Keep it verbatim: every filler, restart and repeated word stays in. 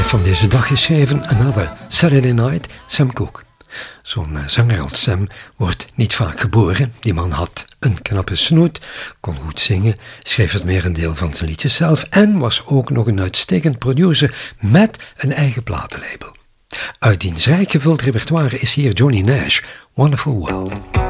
van deze dag geschreven, Another Saturday Night, Sam Cooke. Zo'n zanger als Sam wordt niet vaak geboren. Die man had een knappe snoet, kon goed zingen, schreef het merendeel van zijn liedjes zelf en was ook nog een uitstekend producer met een eigen platenlabel. Uit diens rijk gevuld repertoire is hier Johnny Nash, Wonderful World.